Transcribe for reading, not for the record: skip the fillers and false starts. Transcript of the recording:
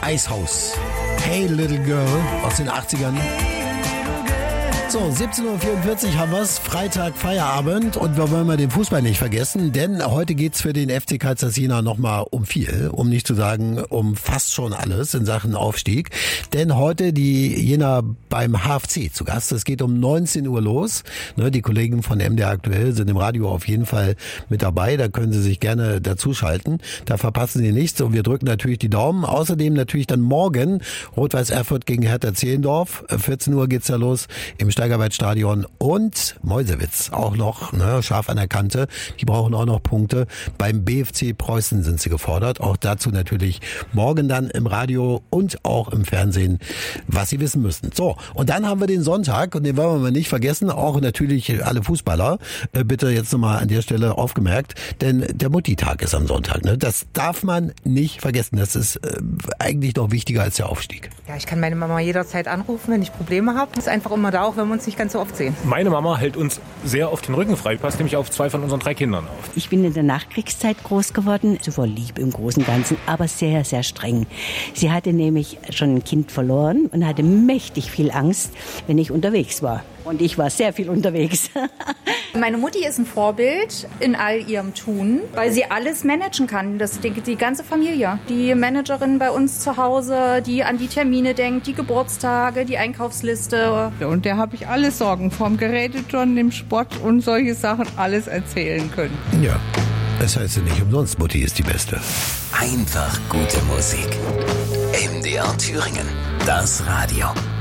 Eishaus. Hey Little Girl aus den 80ern. So, 17.44 Uhr haben wir's, Freitag, Feierabend und wir wollen mal den Fußball nicht vergessen, denn heute geht's für den FC Karlsruhe Jena nochmal um viel, um nicht zu sagen um fast schon alles in Sachen Aufstieg, denn heute die Jena beim HFC zu Gast, es geht um 19 Uhr los, die Kollegen von MDR Aktuell sind im Radio auf jeden Fall mit dabei, da können Sie sich gerne dazuschalten, da verpassen Sie nichts und wir drücken natürlich die Daumen, außerdem natürlich dann morgen Rot-Weiß Erfurt gegen Hertha Zehlendorf, 14 Uhr geht's ja los im Steigerwaldstadion und Meuselwitz auch noch, scharf an der Kante. Die brauchen auch noch Punkte. Beim BFC Preußen sind sie gefordert. Auch dazu natürlich morgen dann im Radio und auch im Fernsehen, was Sie wissen müssen. So, und dann haben wir den Sonntag und den wollen wir mal nicht vergessen. Auch natürlich alle Fußballer. Bitte jetzt nochmal an der Stelle aufgemerkt, denn der Mutti-Tag ist am Sonntag. Das darf man nicht vergessen. Das ist eigentlich noch wichtiger als der Aufstieg. Ja, ich kann meine Mama jederzeit anrufen, wenn ich Probleme habe. Ist einfach immer da, auch wenn wir uns nicht ganz so oft sehen. Meine Mama hält uns sehr auf den Rücken frei, passt nämlich auf 2 von unseren 3 Kindern auf. Ich bin in der Nachkriegszeit groß geworden, super lieb im Großen und Ganzen, aber sehr, sehr streng. Sie hatte nämlich schon ein Kind verloren und hatte mächtig viel Angst, wenn ich unterwegs war. Und ich war sehr viel unterwegs. Meine Mutti ist ein Vorbild in all ihrem Tun, weil sie alles managen kann. Das die ganze Familie. Die Managerin bei uns zu Hause, die an die Termine denkt, die Geburtstage, die Einkaufsliste. Und der habe ich alle Sorgen vom Geräteturnen, dem Sport und solche Sachen alles erzählen können. Ja, das heißt ja nicht umsonst, Mutti ist die Beste. Einfach gute Musik. MDR Thüringen, das Radio.